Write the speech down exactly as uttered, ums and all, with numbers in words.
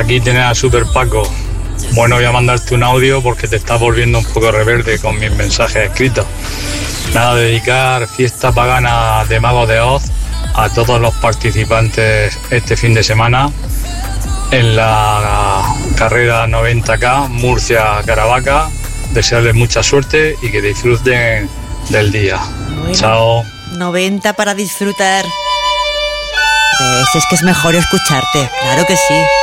Aquí tienes a Super Paco. Bueno, voy a mandarte un audio porque te estás volviendo un poco rebelde con mis mensajes escritos. Nada, dedicar fiesta pagana de Mago de Oz a todos los participantes este fin de semana en la carrera noventa K Murcia-Caravaca. Desearles mucha suerte y que disfruten del día. Bueno, chao. noventa para disfrutar. ¿Ves? Es que es mejor escucharte, claro que sí.